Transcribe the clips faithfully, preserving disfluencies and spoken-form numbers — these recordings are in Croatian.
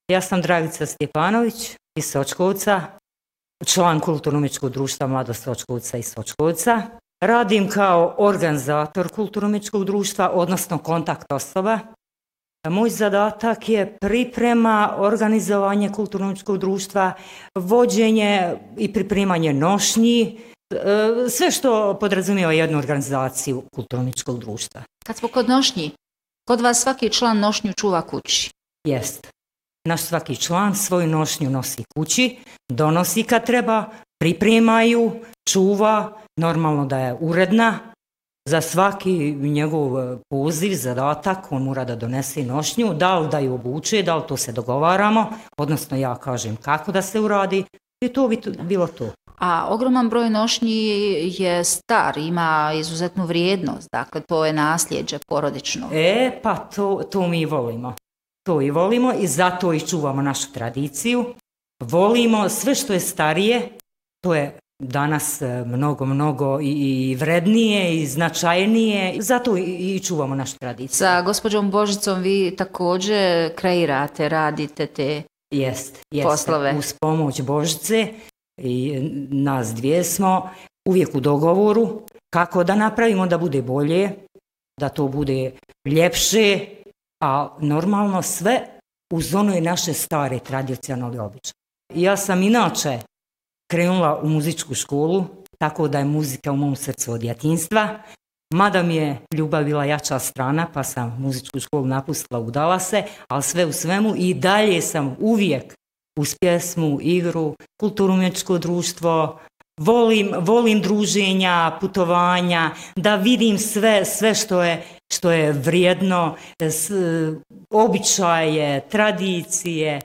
Ja sam Dragica Stjepanović iz Sočkovca, član Kulturno-umjetničkog društva Mladost Sočkovca iz Sočkovca. Radim kao organizator Kulturno-umjetničkog društva, odnosno kontakt osoba. Moj zadatak je priprema, organizovanje Kulturno-umjetničkog društva, vođenje i pripremanje nošnji, sve što podrazumijeva jednu organizaciju Kulturno-umjetničkog društva. Kad smo kod nošnji, kod vas svaki član nošnju čuva kući? Jest. Naš svaki član svoju nošnju nosi kući, donosi kad treba, pripremaju, čuva, normalno da je uredna. Za svaki njegov poziv, zadatak, on mora da donese nošnju, da li da ju obuče, da li to se dogovaramo, odnosno ja kažem kako da se uradi i to bi bilo to. A ogroman broj nošnji je star, ima izuzetnu vrijednost, dakle to je nasljeđe porodično. E, pa to, to mi volimo. To i volimo i zato i čuvamo našu tradiciju. Volimo sve što je starije, to je danas mnogo, mnogo i vrednije i značajnije, zato i čuvamo našu tradiciju. Sa gospođom Božicom vi također kreirate, radite te jest, jest. poslove. Uz pomoć Božice i nas dvije smo uvijek u dogovoru kako da napravimo da bude bolje, da to bude ljepše, a normalno sve uz ono je naše stare tradicionalne običaje. Ja sam inače krenula u muzičku školu, tako da je muzika u mom srcu od djetinjstva. Mada mi je ljubav bila jača strana, pa sam muzičku školu napustila, udala se, ali sve u svemu i dalje sam uvijek uz pjesmu, igru, kulturno-umjetničko društvo, volim, volim druženja, putovanja, da vidim sve, sve što je, što je vrijedno, s, običaje, tradicije.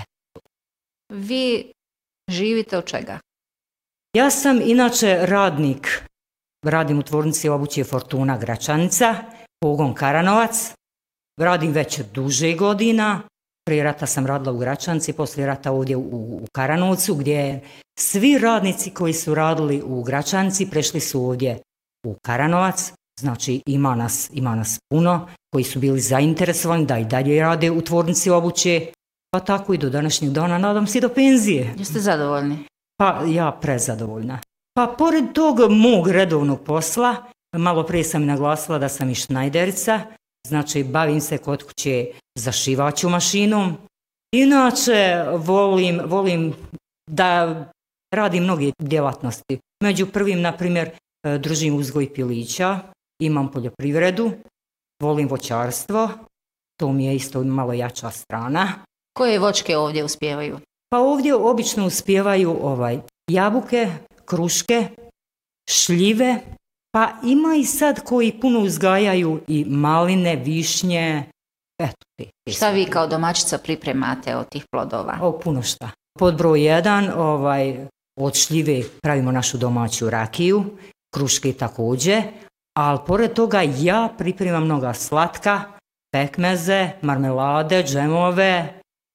Vi živite od čega? Ja sam inače radnik, radim u tvornici obuće Fortuna Gračanica, pogon Karanovac, radim već duže godina, prije rata sam radila u Gračanci, poslije rata ovdje u, u Karanovcu, gdje svi radnici koji su radili u Gračanci prešli su ovdje u Karanovac, znači ima nas, ima nas puno koji su bili zainteresovani da i dalje rade u tvornici obuće, pa tako i do današnjeg dana, nadam se i do penzije. Jeste zadovoljni? Pa ja prezadovoljna. Pa pored tog mog redovnog posla, malo prije sam naglasila da sam i šnajderica, znači bavim se kod kuće zašivaću mašinom. Inače volim, volim da radim mnoge djelatnosti. Među prvim, na primjer, držim uzgoj pilića, imam poljoprivredu, volim voćarstvo, to mi je isto malo jača strana. Koje voćke ovdje uspijevaju? Pa ovdje obično uspijevaju ovaj, jabuke, kruške, šljive, pa ima i sad koji puno uzgajaju i maline, višnje. Eto, te, šta vi kao domaćica pripremate od tih plodova? O, puno šta. Pod broj jedan, ovaj, od šljive pravimo našu domaću rakiju, kruške također, ali pored toga ja pripremam mnoga slatka, pekmeze, marmelade, džemove,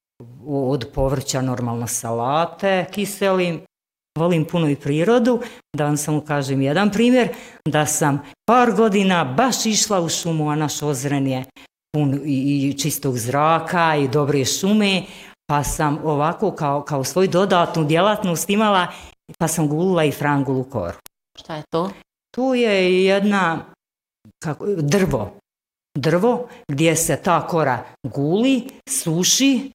od povrća normalno salate, kiselim. Volim puno i prirodu, da vam samo kažem jedan primjer, da sam par godina baš išla u šumu, a naš Ozren je pun i, i čistog zraka i dobre šume, pa sam ovako kao, kao svoju dodatnu djelatnost imala, pa sam gulila i frangulu koru. Šta je to? To je jedna kako, drvo, drvo gdje se ta kora guli, suši,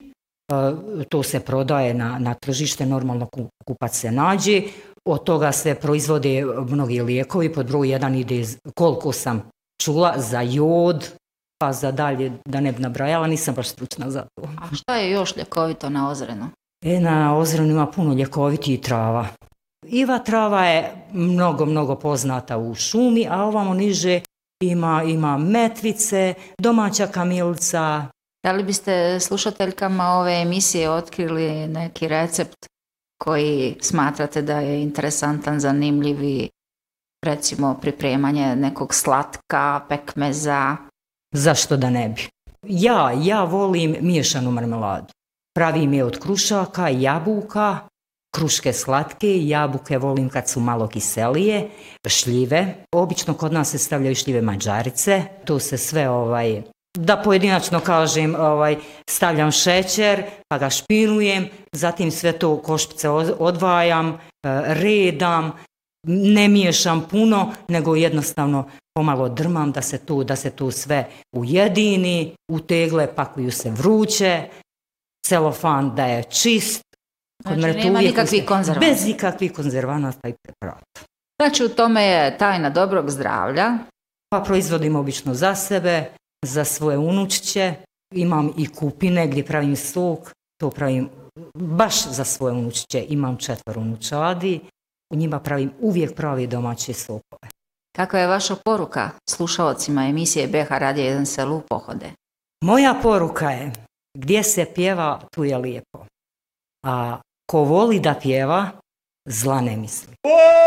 to se prodaje na, na tržište, normalno kupac se nađe, od toga se proizvode mnogi lijekovi, pod broj jedan ide, koliko sam čula, za jod, pa za dalje, da ne bi nabrajala, nisam baš stručna za to. A šta je još ljekovito na Ozrenu? E, na Ozrenu ima puno ljekovitih trava. Iva trava je mnogo, mnogo poznata u šumi, a ovamo niže ima, ima metvice, domaća kamilica. Da li biste slušateljkama ove emisije otkrili neki recept koji smatrate da je interesantan, zanimljiv i recimo pripremanje nekog slatka, pekmeza? Zašto da ne bi? Ja, ja volim miješanu marmeladu. Pravim je od krušaka, jabuka, kruške slatke, jabuke volim kad su malo kiselije, šljive. Obično kod nas se stavljaju šljive mađarice, to se sve ovaj da pojedinačno kažem, ovaj, stavljam šećer, pa ga špinujem, zatim sve to košpice odvajam, redam, ne miješam puno, nego jednostavno pomalo drmam da se tu, da se tu sve ujedini, u tegle pakuju se vruće, celofan da je čist. Znači nema nikakvih konzervanata. Bez ikakvih konzervanata i preparata. Znači u tome je tajna dobrog zdravlja. Pa proizvodim obično za sebe, za svoje unučiće, imam i kupine gdje pravim sok, to pravim baš za svoje unučiće, imam četvr unučadi, u njima pravim uvijek pravi domaće sokove. Kakva je vaša poruka slušalcima emisije B H Radio jedan selo u pohode? Moja poruka je, gdje se pjeva, tu je lijepo. A ko voli da pjeva, zla ne misli.